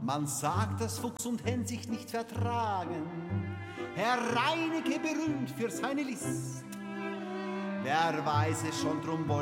Man sagt, dass Fuchs und Hen sich nicht vertragen. Herr Reinecke berühmt für seine List. Wer weiß es schon, drum